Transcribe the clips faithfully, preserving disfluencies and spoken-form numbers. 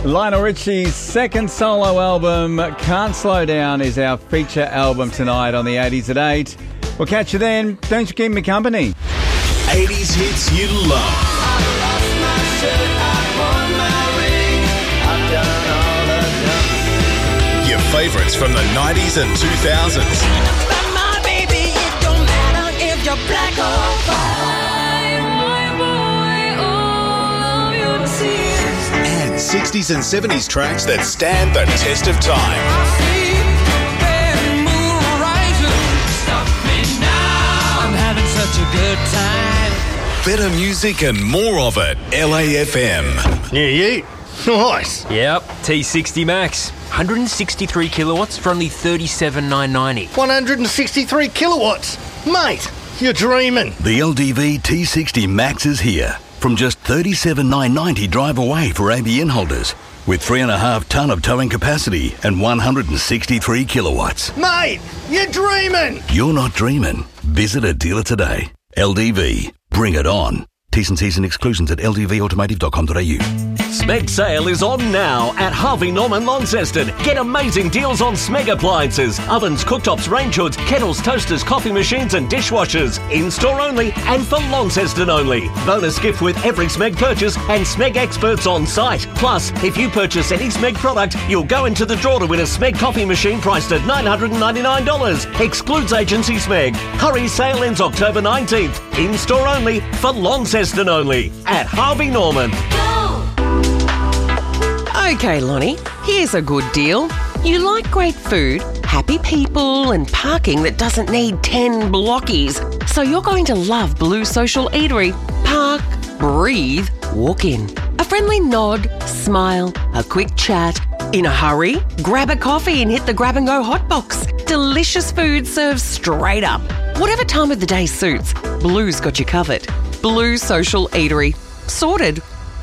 Lionel Richie's second solo album, Can't Slow Down, is our feature album tonight on the eighties at eight. We'll catch you then. Thanks for keeping me company. eighties hits you love. I lost my shirt, I won my ring, I've done all I've done. Your favourites from the nineties and two thousands. But my baby, it don't matter if you're black or white. Wipe away all of your tears. And sixties and seventies tracks that stand the test of time. I see the moon rising. Stop me now. I'm having such a good time. Better music and more of it. L A F M. Yeah, yeah. Nice. Yep, T sixty Max. one hundred sixty-three kilowatts for only thirty-seven thousand nine hundred ninety. one hundred sixty-three kilowatts. Mate, you're dreaming. The L D V T sixty Max is here. From just thirty-seven thousand nine hundred ninety drive away for A B N holders. With three and a half tonne of towing capacity and one hundred sixty-three kilowatts. Mate, you're dreaming. You're not dreaming. Visit a dealer today. L D V. Bring it on. T's and C's and exclusions at l d v automotive dot com dot a u. Smeg sale is on now at Harvey Norman Launceston. Get amazing deals on Smeg appliances, ovens, cooktops, range hoods, kettles, toasters, coffee machines and dishwashers. In-store only and for Launceston only. Bonus gift with every Smeg purchase and Smeg experts on site. Plus, if you purchase any Smeg product, you'll go into the draw to win a Smeg coffee machine priced at nine hundred ninety-nine dollars. Excludes agency Smeg. Hurry, sale ends October nineteenth. In-store only for Launceston only at Harvey Norman. Okay, Lonnie, here's a good deal. You like great food, happy people and parking that doesn't need ten blockies. So you're going to love Blue Social Eatery. Park, breathe, walk in. A friendly nod, smile, a quick chat. In a hurry, grab a coffee and hit the grab and go hot box. Delicious food served straight up. Whatever time of the day suits, Blue's got you covered. Blue Social Eatery. Sorted.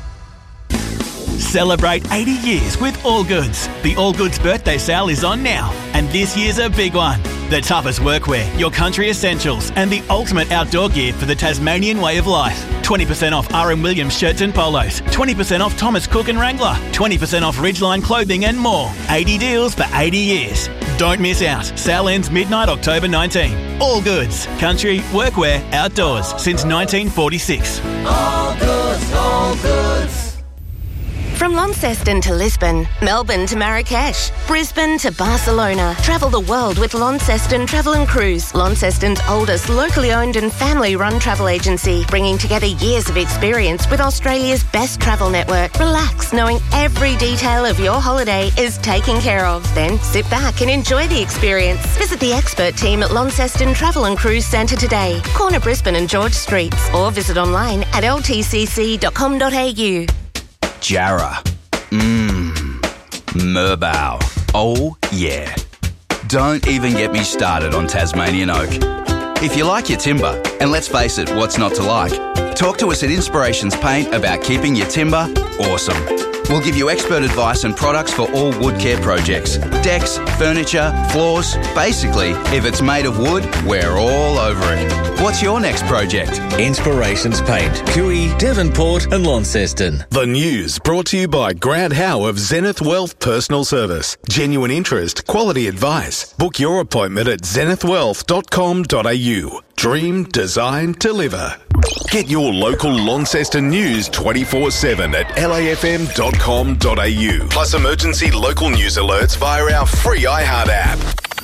Celebrate eighty years with All Goods. The All Goods birthday sale is on now, and this year's a big one. The toughest workwear, your country essentials, and the ultimate outdoor gear for the Tasmanian way of life. twenty percent off R M Williams shirts and polos, twenty percent off Thomas Cook and Wrangler, twenty percent off Ridgeline clothing and more. eighty deals for eighty years. Don't miss out. Sale ends midnight October nineteenth. All Goods. Country, workwear, outdoors since nineteen forty-six. All goods, all goods. From Launceston to Lisbon, Melbourne to Marrakesh, Brisbane to Barcelona. Travel the world with Launceston Travel and Cruise. Launceston's oldest locally owned and family-run travel agency, bringing together years of experience with Australia's best travel network. Relax, knowing every detail of your holiday is taken care of. Then sit back and enjoy the experience. Visit the expert team at Launceston Travel and Cruise Centre today, corner Brisbane and George Streets, or visit online at l t c c dot com dot a u. Jarrah. Mmm. Merbau. Oh, yeah. Don't even get me started on Tasmanian oak. If you like your timber, and let's face it, what's not to like? Talk to us at Inspirations Paint about keeping your timber awesome. We'll give you expert advice and products for all wood care projects. Decks, furniture, floors. Basically, if it's made of wood, we're all over it. What's your next project? Inspirations Paint, Cooey, Devonport and Launceston. The news brought to you by Grant Howe of Zenith Wealth Personal Service. Genuine interest, quality advice. Book your appointment at zenith wealth dot com dot a u. Dream, design, deliver. Get your local Launceston news twenty-four seven at l a f m dot com dot a u. Plus emergency local news alerts via our free iHeart app.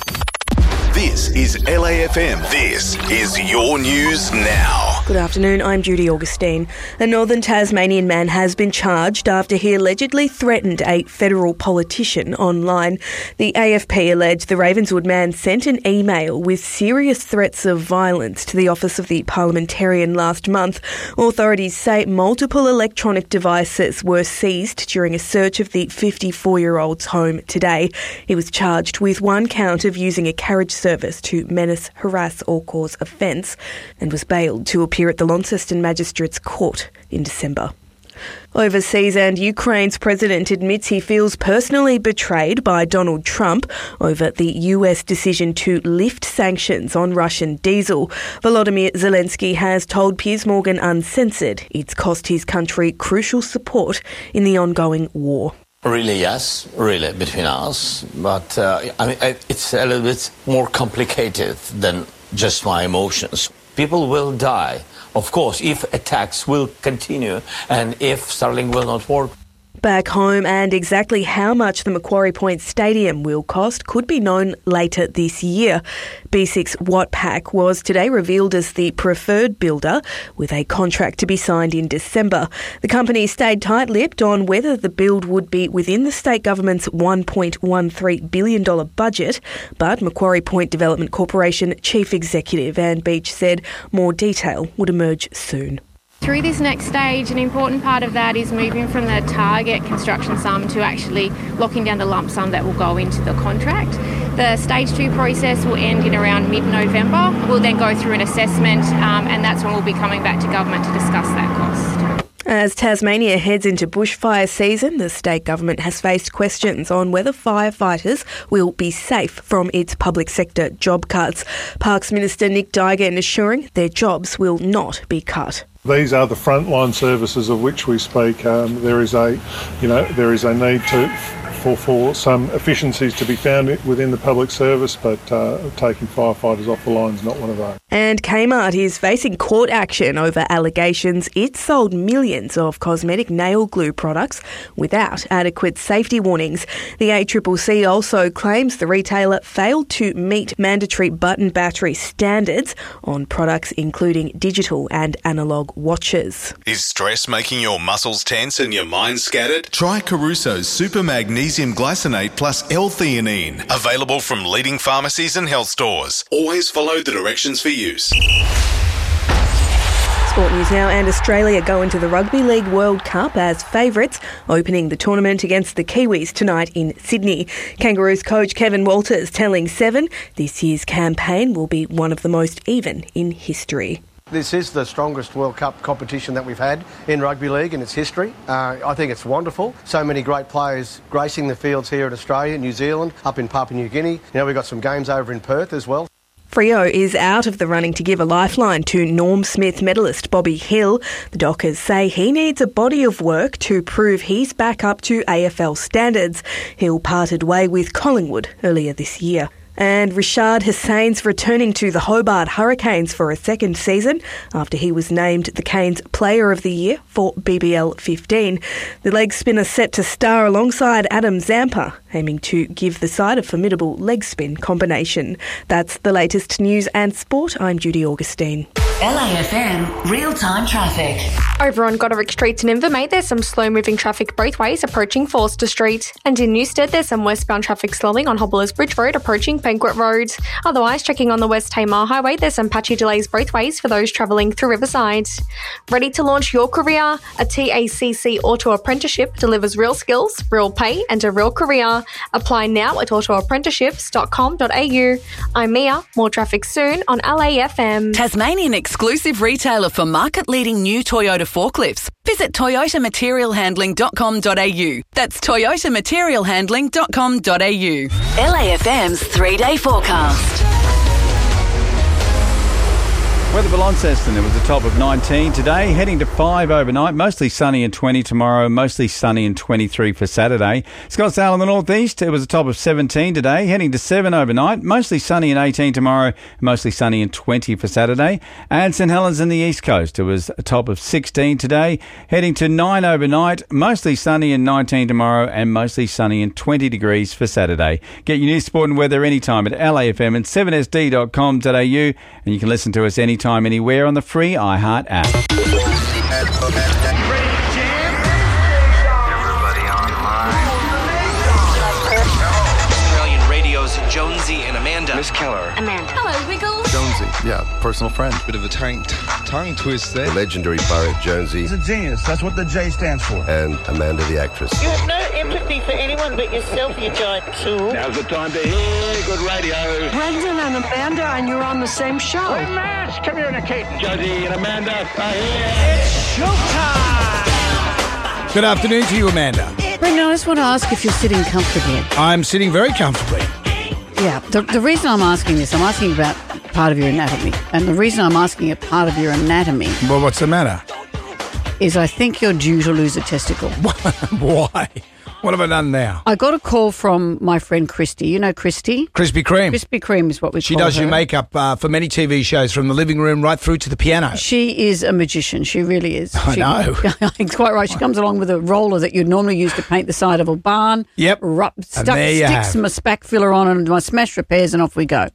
This is L A F M. This is your news now. Good afternoon, I'm Judy Augustine. A northern Tasmanian man has been charged after he allegedly threatened a federal politician online. The A F P alleged the Ravenswood man sent an email with serious threats of violence to the office of the parliamentarian last month. Authorities say multiple electronic devices were seized during a search of the fifty-four-year-old's home today. He was charged with one count of using a carriage service to menace, harass or cause offence and was bailed to appear at the Launceston Magistrates Court in December. Overseas, and Ukraine's president admits he feels personally betrayed by Donald Trump over the U S decision to lift sanctions on Russian diesel. Volodymyr Zelensky has told Piers Morgan Uncensored it's cost his country crucial support in the ongoing war. Really, yes, really, between us. But uh, I mean, it's a little bit more complicated than just my emotions. People will die, of course, if attacks will continue and if Starlink will not work. Back home, and exactly how much the Macquarie Point Stadium will cost could be known later this year. B six Wattpac was today revealed as the preferred builder, with a contract to be signed in December. The company stayed tight-lipped on whether the build would be within the state government's one point one three billion dollars budget, but Macquarie Point Development Corporation Chief Executive Anne Beach said more detail would emerge soon. Through this next stage, an important part of that is moving from the target construction sum to actually locking down the lump sum that will go into the contract. The stage two process will end in around mid-November. We'll then go through an assessment um, and that's when we'll be coming back to government to discuss that cost. As Tasmania heads into bushfire season, the state government has faced questions on whether firefighters will be safe from its public sector job cuts. Parks Minister Nick Daigan assuring their jobs will not be cut. These are the frontline services of which we speak. Um, there is a, you know, there is a need to for, for some efficiencies to be found within the public service, but uh, taking firefighters off the line is not one of those. And Kmart is facing court action over allegations it sold millions of cosmetic nail glue products without adequate safety warnings. The A C C C also claims the retailer failed to meet mandatory button battery standards on products including digital and analogue watches. Is stress making your muscles tense and your mind scattered? Try Caruso's Super Magnesium Glycinate plus L-theanine. Available from leading pharmacies and health stores. Always follow the directions for use. Sport news now, and Australia go into the Rugby League World Cup as favourites, opening the tournament against the Kiwis tonight in Sydney. Kangaroos coach Kevin Walters telling Seven this year's campaign will be one of the most even in history. This is the strongest World Cup competition that we've had in rugby league in its history. Uh, I think it's wonderful. So many great players gracing the fields here in Australia, New Zealand, up in Papua New Guinea. You know, we've got some games over in Perth as well. Freo is out of the running to give a lifeline to Norm Smith medalist Bobby Hill. The Dockers say he needs a body of work to prove he's back up to A F L standards. Hill parted way with Collingwood earlier this year. And Rashad Hussein's returning to the Hobart Hurricanes for a second season after he was named the Canes Player of the Year for B B L fifteen. The leg spinner set to star alongside Adam Zampa, aiming to give the side a formidable leg spin combination. That's the latest news and sport. I'm Judy Augustine. L A F M real-time traffic. Over on Goderic Street in Invermay, there's some slow-moving traffic both ways approaching Forster Street. And in Newstead, there's some westbound traffic slowing on Hobblers Bridge Road approaching Banquet Road. Otherwise, checking on the West Tamar Highway, there's some patchy delays both ways for those travelling through Riverside. Ready to launch your career? A T A C C Auto Apprenticeship delivers real skills, real pay and a real career. Apply now at auto apprenticeships dot com dot a u. I'm Mia. More traffic soon on L A F M. Tasmanian exclusive retailer for market-leading new Toyota forklifts. Visit toyota material handling dot com dot a u. That's toyota material handling dot com dot a u. L A F M's three-day forecast. Weather for Launceston, it was a top of nineteen today, heading to five overnight, mostly sunny and twenty tomorrow, mostly sunny and twenty-three for Saturday. Scottsdale in the northeast, it was a top of seventeen today, heading to seven overnight, mostly sunny and eighteen tomorrow, mostly sunny and twenty for Saturday. And St Helens in the east coast, it was a top of sixteen today, heading to nine overnight, mostly sunny and nineteen tomorrow, and mostly sunny and twenty degrees for Saturday. Get your news, sport and weather anytime at L A F M and seven S D dot com dot a u, and you can listen to us anytime. Time anywhere on the free iHeart app. Everybody online. Australian Radio's Jonesy and Amanda. Miss Keller. Amanda. Hello, Wiggles. Jonesy, yeah, personal friend. Bit of a tongue, tongue twist there. The legendary Barrett Jonesy. He's a genius. That's what the J stands for. And Amanda the actress. You have no empathy for anyone but yourself, you giant tool. Now's the time to hear good radio. Brendan and Amanda, and you're on the same show. Hey, Mash, come here in a cape. Jonesy and Amanda are here. It's showtime. Good afternoon to you, Amanda. Brendan, I just want to ask if you're sitting comfortably. I'm sitting very comfortably. Yeah, the, the reason I'm asking this, I'm asking about part of your anatomy. And the reason I'm asking a part of your anatomy... Well, what's the matter? is I think you're due to lose a testicle. Why? What have I done now? I got a call from my friend Christy. You know Christy? Krispy Kreme. Krispy Kreme is what we She call her. does your makeup uh, for many T V shows, from the living room right through to the piano. She is a magician. She really is. I she, know. It's quite right. She comes along with a roller that you'd normally use to paint the side of a barn. Yep. Rub, And stuck, there you sticks have. my spack filler on and my smash repairs and off we go.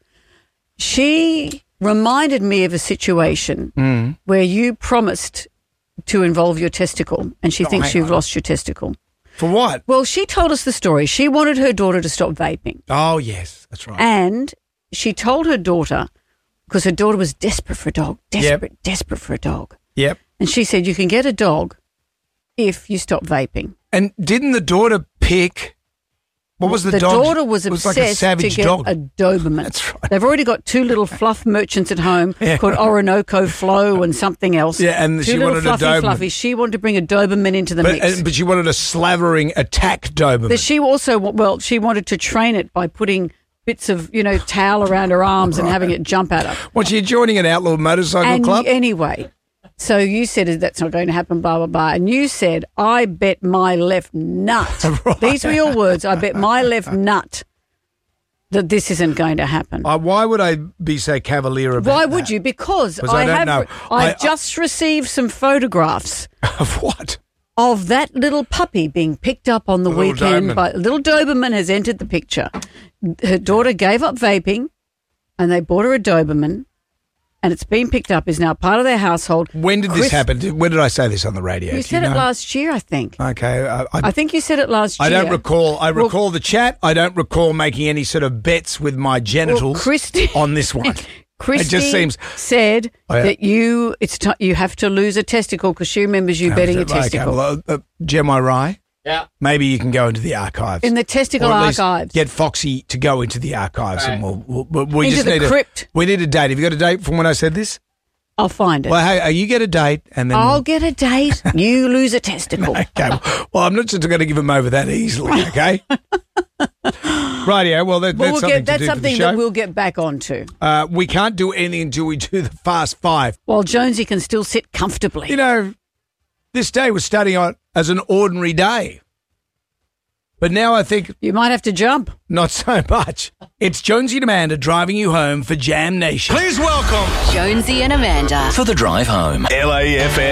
She reminded me of a situation Mm. where you promised to involve your testicle and she Oh, thinks hang you've on. lost your testicle. For what? Well, she told us the story. She wanted her daughter to stop vaping. Oh, yes, that's right. And she told her daughter, because her daughter was desperate for a dog, desperate, desperate for a dog. Yep. And she said, you can get a dog if you stop vaping. And didn't the daughter pick... What was the, the dog? daughter was It obsessed was like a savage to get dog. a Doberman. That's right. They've already got two little fluff merchants at home Yeah. called Orinoco Flo and something else. Yeah, and two she little wanted a fluffy Doberman. fluffies. She wanted to bring a Doberman into the But, mix. and, but she wanted a slavering attack Doberman. But she also, well, she wanted to train it by putting bits of, you know, towel around her arms and having it jump at her. What, you joining an outlaw motorcycle And club? anyway, so you said that's not going to happen, blah, blah, blah. And you said, I bet my left nut. Right. These were your words. I bet my left nut that this isn't going to happen. Uh, why would I be so cavalier about Why that? would you? Because 'Cause I, I don't have. know. I've I- just received some photographs Of what? of that little puppy being picked up on the A little weekend. Doberman. By little Doberman has entered the picture. Her daughter gave up vaping, and they bought her a Doberman, and it's been picked up. Is now part of their household. When did Chris- this happen? Did- When did I say this on the radio? You Do said know? it last year, I think. Okay. uh, I, I think you said it last I year. don't recall. I Well- recall the chat. I don't recall making any sort of bets with my genitals Christy- on this one. Christy it just seems. said Oh, yeah. that you it's t- you have to lose a testicle because she remembers you betting a Okay, testicle. well, uh, uh, Gem, I Rye? Yeah. Maybe you can go into the archives. In the testicle Or at least archives. Get Foxy to go into the archives, and we'll, we'll, we'll we Into just the need crypt. A, we need a date. Have you got a date from when I said this? I'll find it. Well, hey, uh, you get a date, and then I'll get a date. You lose a testicle. okay. Well, I'm not just going to give him over that easily. Okay. Rightio. Well, that, Well, that's we'll something get, to that's do something for the that show. we'll get back onto. Uh, we can't do anything until we do the Fast Five. While Jonesy can still sit comfortably. You know, this day was starting out as an ordinary day. But now I think... You might have to jump. Not so much. It's Jonesy and Amanda driving you home for Jam Nation. Please welcome Jonesy and Amanda. For the drive home. L A F M.